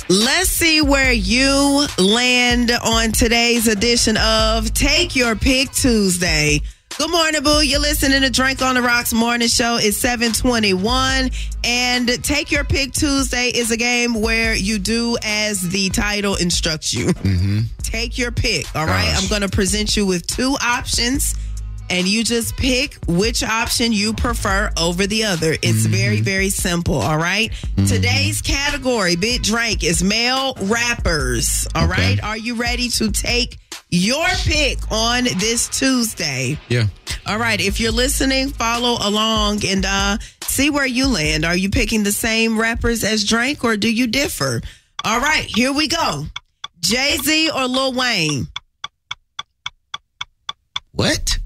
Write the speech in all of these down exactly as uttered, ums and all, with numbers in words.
Let's see where you land on today's edition of Take Your Pick Tuesday. Good morning, boo. You're listening to Drink on the Rocks Morning Show. It's seven twenty-one. And Take Your Pick Tuesday is a game where you do as the title instructs you. Mm-hmm. Take your pick, all right? Gosh. I'm going to present you with two options, and you just pick which option you prefer over the other. It's mm-hmm. very, very simple, all right? Mm-hmm. Today's category, Big Drink, is male rappers, all okay. right? Are you ready to take your pick on this Tuesday? Yeah. All right. If you're listening, follow along and uh, see where you land. Are you picking the same rappers as Drake or do you differ? All right. Here we go. Jay-Z or Lil Wayne? What?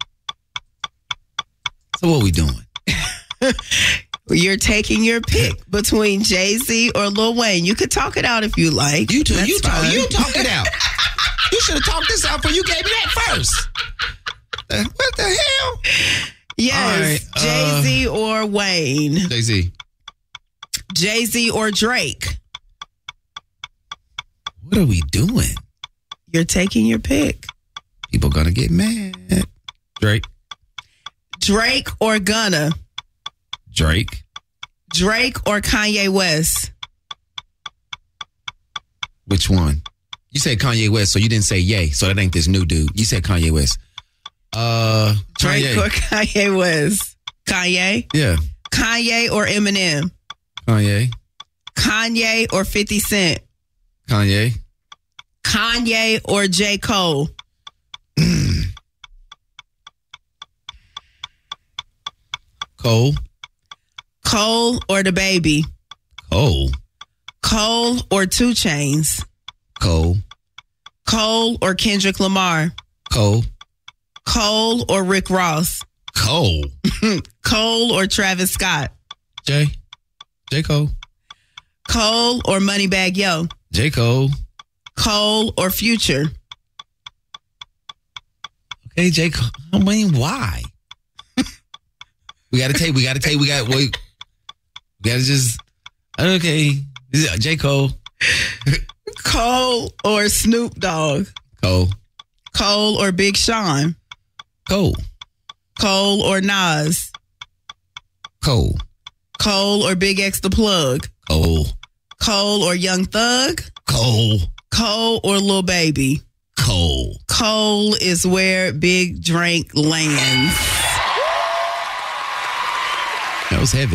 So what we doing? You're taking your pick between Jay-Z or Lil Wayne. You could talk it out if you like. You too. You talk. You talk it out. You should have talked this out before you gave me that first. Uh, what the hell? Yes, right, Jay-Z uh, or Wayne? Jay-Z. Jay-Z or Drake? What are we doing? You're taking your pick. People gonna get mad. Drake. Drake or Gunna? Drake. Drake or Kanye West? Which one? You said Kanye West, so you didn't say Ye, so that ain't this new dude. You said Kanye West. Uh, Drake Kanye. or Kanye West? Kanye? Yeah. Kanye or Eminem? Kanye. Kanye or fifty Cent? Kanye. Kanye or J. Cole? Cole. Cole or the Baby? Cole. Cole or two Chainz? Cole. Cole or Kendrick Lamar? Cole. Cole or Rick Ross? Cole. Cole or Travis Scott? J. J. Cole. Cole or Moneybagg Yo? J. Cole. Cole or Future? Okay, J. Cole. I mean, why? we gotta take, we gotta take, we gotta, wait. We gotta just, okay. J. Cole. Cole or Snoop Dogg? Cole. Cole or Big Sean? Cole. Cole or Nas? Cole. Cole or Big X the Plug? Cole. Cole or Young Thug? Cole. Cole or Lil Baby? Cole. Cole is where Big Drink lands. That was heavy.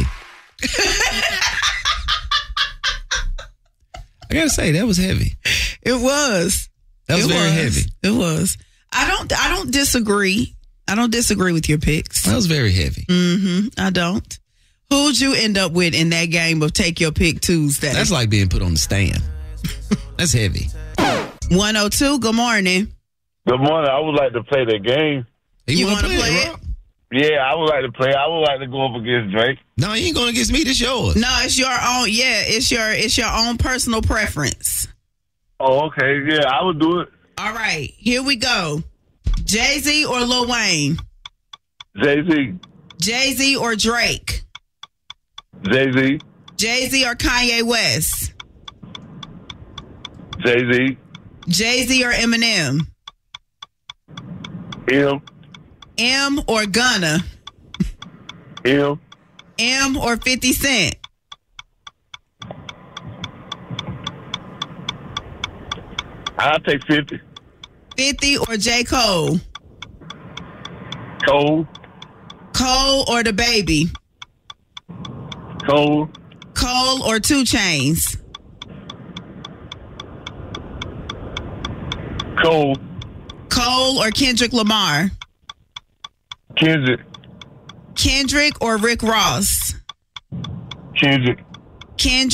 I gotta say, that was heavy. It was. That was it very was. heavy. It was. I don't I don't disagree. I don't disagree with your picks. That was very heavy. Mm-hmm. I don't. Who'd you end up with in that game of Take Your Pick Tuesday? That's like being put on the stand. That's heavy. one oh two, good morning. Good morning. I would like to play the game. You, you want to play, play it? Yeah, I would like to play. I would like to go up against Drake. No, you ain't going against me. This yours. No, it's your own. Yeah, it's your it's your own personal preference. Oh, okay. Yeah, I would do it. All right, here we go. Jay-Z or Lil Wayne? Jay-Z. Jay-Z or Drake? Jay-Z. Jay-Z or Kanye West? Jay-Z. Jay-Z or Eminem? M. M or Gunna? M. M or fifty Cent? I'll take fifty. fifty or J. Cole? Cole. Cole or the Baby? Cole. Cole or two Chainz? Cole. Cole or Kendrick Lamar? Kendrick. Kendrick or Rick Ross? Kendrick. Kendrick.